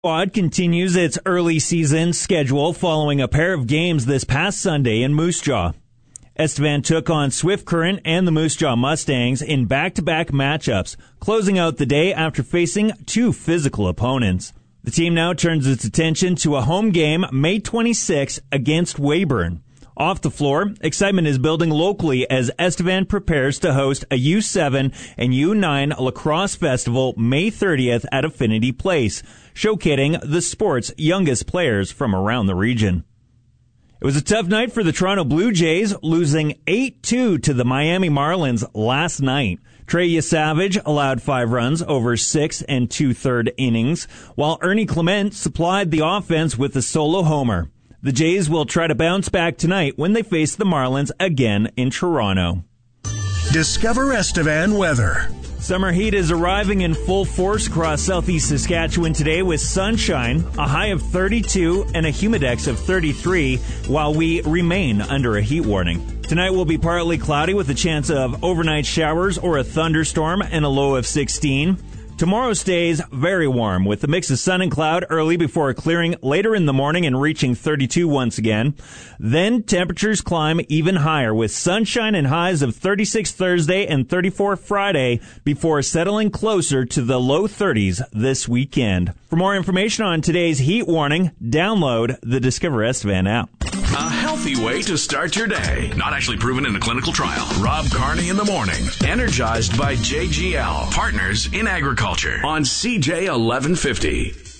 Squad continues its early season schedule following a pair of games this past Sunday in Moose Jaw. Estevan took on Swift Current and the Moose Jaw Mustangs in back-to-back matchups, closing out the day after facing two physical opponents. The team now turns its attention to a home game May 26 against Weyburn. Off the floor, excitement is building locally as Estevan prepares to host a U7 and U9 lacrosse festival May 30th at Affinity Place, showcasing the sport's youngest players from around the region. It was a tough night for the Toronto Blue Jays, losing 8-2 to the Miami Marlins last night. Trey Yesavage allowed 5 runs over 6 2/3 innings, while Ernie Clement supplied the offense with a solo homer. The Jays will try to bounce back tonight when they face the Marlins again in Toronto. Discover Estevan weather. Summer heat is arriving in full force across southeast Saskatchewan today with sunshine, a high of 32 and a humidex of 33, while we remain under a heat warning. Tonight will be partly cloudy with a chance of overnight showers or a thunderstorm and a low of 16. Tomorrow stays very warm with a mix of sun and cloud early before clearing later in the morning and reaching 32 once again. Then temperatures climb even higher with sunshine and highs of 36 Thursday and 34 Friday before settling closer to the low 30s this weekend. For more information on today's heat warning, download the Discover Estevan app. A healthy way to start your day. Not actually proven in a clinical trial. Rob Carney in the morning. Energized by JGL. Partners in Agriculture. On CJ 1150.